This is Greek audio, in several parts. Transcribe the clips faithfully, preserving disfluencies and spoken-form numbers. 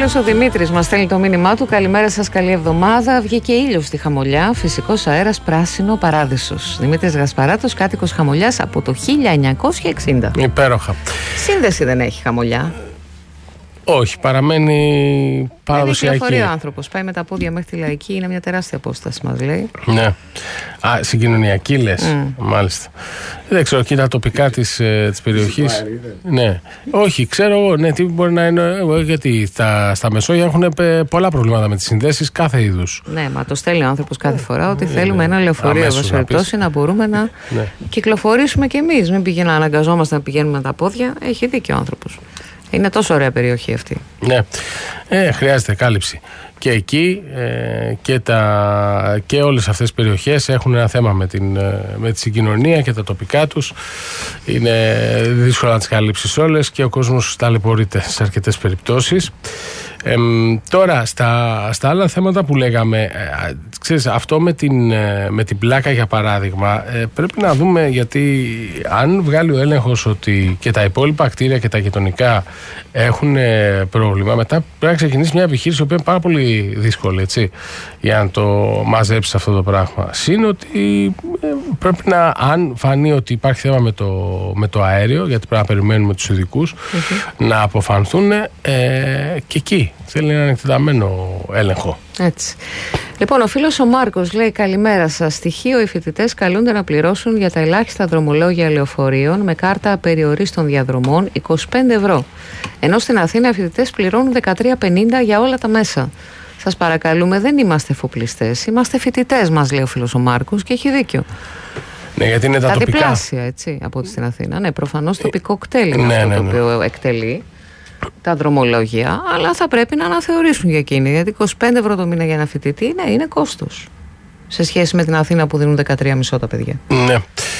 φίλος ο Δημήτρης μας στέλνει το μήνυμά του. Καλημέρα σας, καλή εβδομάδα. Βγήκε ήλιος στη Χαμολιά, φυσικός αέρας, πράσινο παράδεισος. Δημήτρης Γασπαράτος, κάτοικος Χαμολιάς από το χίλια εννιακόσια εξήντα. Υπέροχα. Σύνδεση δεν έχει Χαμολιά. Όχι, παραμένει παραδοσιακή. Δεν κυκλοφορεί ο άνθρωπος. Πάει με τα πόδια μέχρι τη Λαϊκή, είναι μια τεράστια απόσταση, μας λέει. Ναι. Α, συγκοινωνιακή λες. Mm. Μάλιστα. Δεν ξέρω, εκεί τα τοπικά της, ε, της περιοχής. Ναι. Όχι, ξέρω εγώ, ναι, τι μπορεί να είναι. Γιατί στα, στα Μεσόγεια έχουν πολλά προβλήματα με τις συνδέσεις κάθε είδους. Ναι, μα το στέλνει ο άνθρωπος κάθε φορά ότι ναι, θέλουμε ναι. ένα λεωφορείο βασιλετώσει να, να μπορούμε να ναι. κυκλοφορήσουμε κι εμείς. Μην πηγαίνουμε να αναγκαζόμαστε να πηγαίνουμε με τα πόδια. Έχει δίκιο ο άνθρωπος. Είναι τόσο ωραία περιοχή αυτή. Ναι, ε, χρειάζεται κάλυψη. Και εκεί ε, και, τα, και όλες αυτές τις περιοχές έχουν ένα θέμα με, την, με τη συγκοινωνία και τα τοπικά τους. Είναι δύσκολο να τις καλύψεις όλες και ο κόσμος ταλαιπωρείται σε αρκετές περιπτώσεις. Ε, τώρα στα, στα άλλα θέματα που λέγαμε, ε, ξέρεις, αυτό με την, με την πλάκα για παράδειγμα, ε, πρέπει να δούμε, γιατί αν βγάλει ο έλεγχος ότι και τα υπόλοιπα κτίρια και τα γειτονικά έχουν ε, πρόβλημα, μετά πρέπει να ξεκινήσει μια επιχείρηση που είναι πάρα πολύ δύσκολη, έτσι, για να το μαζέψει αυτό το πράγμα. Συν ότι ε, πρέπει να, αν φανεί ότι υπάρχει θέμα με το, με το αέριο, γιατί πρέπει να περιμένουμε τους ειδικούς mm-hmm. να αποφανθούν ε, και εκεί. Θέλει έναν εκτεταμένο έλεγχο. Έτσι. Λοιπόν, ο φίλος ο Μάρκος λέει: καλημέρα σας. Στοιχείο, οι φοιτητές καλούνται να πληρώσουν για τα ελάχιστα δρομολόγια λεωφορείων με κάρτα απεριορίστων διαδρομών είκοσι πέντε ευρώ. Ενώ στην Αθήνα οι φοιτητές πληρώνουν δεκατρία πενήντα για όλα τα μέσα. Σας παρακαλούμε, δεν είμαστε εφοπλιστές. Είμαστε φοιτητές, μας λέει ο φίλος ο Μάρκος, και έχει δίκιο. Ναι, γιατί είναι τα, τα τοπικά. διπλάσια, έτσι, από ό,τι στην Αθήνα. Ναι, προφανώς τοπικό κτέλ είναι ναι, αυτό ναι, το ναι. οποίο εκτελεί τα δρομολόγια, αλλά θα πρέπει να αναθεωρήσουν για εκείνη. Γιατί είκοσι πέντε ευρώ το μήνα για ένα φοιτητή είναι, είναι κόστος σε σχέση με την Αθήνα που δίνουν δεκατρία κόμμα πέντε τα παιδιά. Ναι.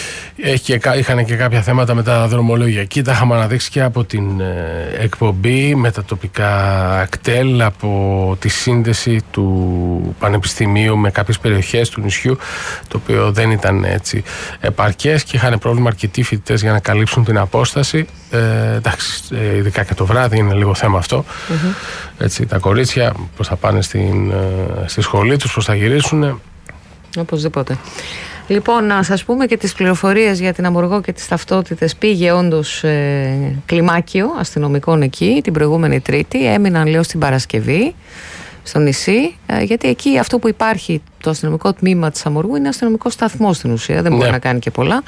Έχει και, είχαν και κάποια θέματα με τα δρομολόγια. Εκεί τα είχαμε αναδείξει και από την ε, εκπομπή με τα τοπικά κτέλ, από τη σύνδεση του Πανεπιστημίου με κάποιες περιοχές του νησιού, το οποίο δεν ήταν έτσι επαρκές και είχαν πρόβλημα αρκετοί φοιτητές για να καλύψουν την απόσταση. Ε, εντάξει, ε, ειδικά και το βράδυ είναι λίγο θέμα αυτό. Mm-hmm. Έτσι, τα κορίτσια πώς θα πάνε στην, ε, στη σχολή τους, πώς θα γυρίσουν. Οπωσδήποτε. Λοιπόν, να σας πούμε και τις πληροφορίες για την Αμοργό και τις ταυτότητες. Πήγε όντως ε, κλιμάκιο αστυνομικών εκεί την προηγούμενη Τρίτη. Έμειναν, λέω, στην Παρασκευή στο νησί, ε, γιατί εκεί αυτό που υπάρχει, το αστυνομικό τμήμα της Αμοργού, είναι αστυνομικό σταθμό στην ουσία, δεν μπορεί ναι. να κάνει και πολλά.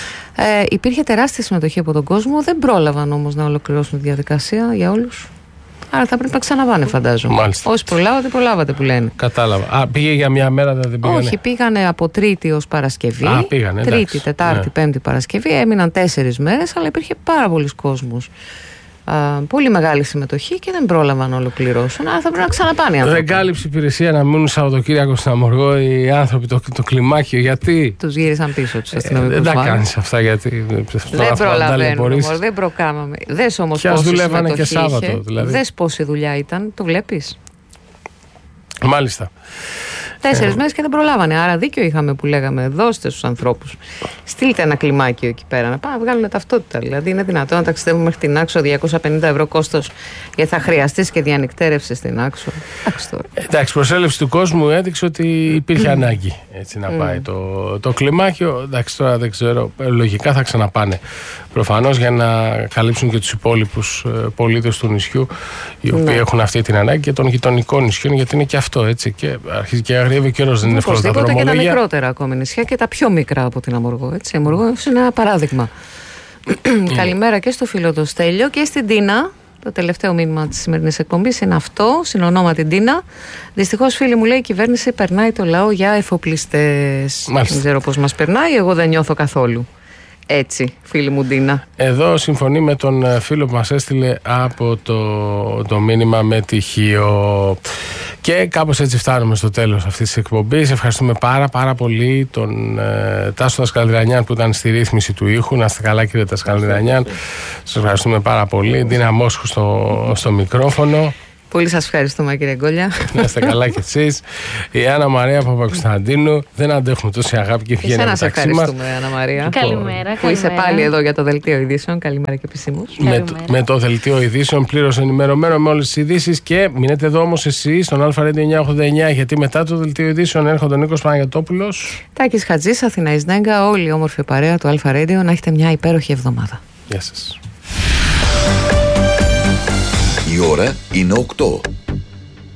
Ε, υπήρχε τεράστια συμμετοχή από τον κόσμο, δεν πρόλαβαν όμως να ολοκληρώσουν τη διαδικασία για όλους. Άρα θα πρέπει να ξαναβάνε, φαντάζομαι. Μάλιστα. Όσοι προλάβατε, προλάβατε που λένε. Κατάλαβα. Α, πήγε για μια μέρα, δεν πήγανε. Όχι, πήγανε από Τρίτη ως Παρασκευή. Α, πήγανε, Τρίτη, εντάξει. Τετάρτη, ναι. Πέμπτη, Παρασκευή. Έμειναν τέσσερις μέρες, αλλά υπήρχε πάρα πολλοί κόσμος. Α, πολύ μεγάλη συμμετοχή και δεν πρόλαβαν να ολοκληρώσουν. Άρα θα πρέπει να ξαναπάνε οι άνθρωποι. Δεν κάλυψε υπηρεσία να μείνουν Σαββατοκύριακο στην Αμοργό οι άνθρωποι, το, το κλιμάκιο. Γιατί. Τους γύρισαν πίσω τους αστυνομικούς. Ε, δεν τα κάνεις αυτά, γιατί. Δεν προλαβαίνουν. Δεν προκάμαμε. Δες όμως πόση δουλεύανε και Σάββατο. Είχε. Δηλαδή. Δες πόση δουλειά ήταν. Το βλέπεις. Μάλιστα. Τέσσερις ε. μέρες και δεν προλάβανε. Άρα δίκιο είχαμε που λέγαμε: δώστε στους ανθρώπους. Στείλτε ένα κλιμάκιο εκεί πέρα να πάνε να βγάλουν ταυτότητα. Δηλαδή, είναι δυνατόν να ταξιδεύουμε μέχρι την Άξο, διακόσια πενήντα ευρώ κόστος, γιατί θα χρειαστείς και διανυκτέρευση στην Άξο. Εντάξει τώρα. Εντάξει, προσέλευση του κόσμου έδειξε ότι υπήρχε mm. ανάγκη έτσι, να mm. πάει το, το κλιμάκιο. Εντάξει, τώρα δεν ξέρω. Λογικά θα ξαναπάνε. Προφανώς για να καλύψουν και τους υπόλοιπους πολίτες του νησιού, οι οποίοι ναι. έχουν αυτή την ανάγκη, και των γειτονικών νησιών, γιατί είναι και αυτό έτσι. Και αρχίζει και αγριεύει ο καιρός, δεν είναι εύκολο τα δρομολόγια. Και τα μικρότερα ακόμη νησιά και τα πιο μικρά από την Αμοργό. Έτσι. Η Αμοργό είναι ένα παράδειγμα. Mm. Καλημέρα και στο φίλο το Στέλιο και στην Τίνα. Το τελευταίο μήνυμα της σημερινής εκπομπής είναι αυτό, συνονόματι Τίνα. Δυστυχώς, φίλοι μου, λέει, η κυβέρνηση περνάει το λαό για εφοπλιστές. Μάλιστα. Δεν ξέρω πώς μας περνάει, εγώ δεν νιώθω καθόλου έτσι, φίλη μου Τίνα. Εδώ συμφωνεί με τον φίλο που μας έστειλε από το, το μήνυμα με τυχείο. Και κάπως έτσι φτάνουμε στο τέλος αυτής της εκπομπής. Ευχαριστούμε πάρα πάρα πολύ τον ε, Τάσο Δασκαλδρανιάν που ήταν στη ρύθμιση του ήχου. Να είστε καλά, κύριε Δασκαλδρανιάν. Σας ευχαριστούμε πάρα πολύ. Τίνα Μόσχου στο, στο μικρόφωνο. Πολύ σας ευχαριστούμε, κύριε Γκόλια. Να είστε καλά κι εσείς. Η Άννα Μαρία Παπακοσταντίνου. Δεν αντέχουμε τόση αγάπη και ευγένεια μεταξύ μας. Εσένα σε ευχαριστούμε, Άννα Μαρία. Καλημέρα. Που είσαι πάλι εδώ για το δελτίο ειδήσεων. Καλημέρα και επισήμως. Με, με το δελτίο ειδήσεων πλήρως ενημερωμένο με όλες τις ειδήσεις. Και μείνετε εδώ όμως εσείς στον Αλφα Radio εννιακόσια ογδόντα εννιά, γιατί μετά το δελτίο ειδήσεων έρχονται ο Νίκος Παναγιωτόπουλος. Τάκης Χατζής, Αθηνά Ισνέγκα, όλη η όμορφη παρέα του Αλφα Radio. Να έχετε μια υπέροχη εβδομάδα. Γεια σας. Η ώρα είναι οκτώ.